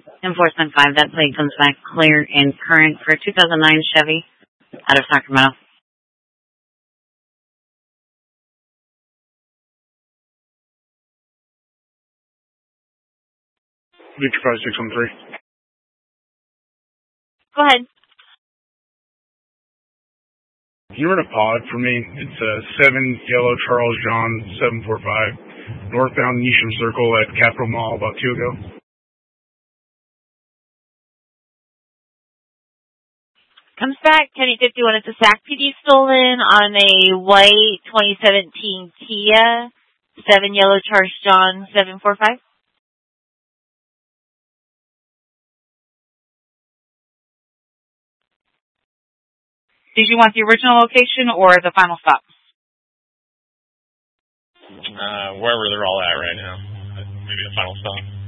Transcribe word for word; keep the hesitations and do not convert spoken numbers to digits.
Enforcement five, that plate comes back clear and current for a two thousand nine Chevy out of Sacramento. Victor five six one three. Go ahead. Can you run a pod for me? It's a seven yellow Charles John seven four five, northbound Nisham Circle at Capitol Mall about two ago. Comes back, Kenny fifty-one. It's a S A C P D stolen on a white twenty seventeen Kia, seven yellow Charles John seven four five. Did you want the original location or the final stop? Uh, wherever they're all at right now. Maybe the final stop.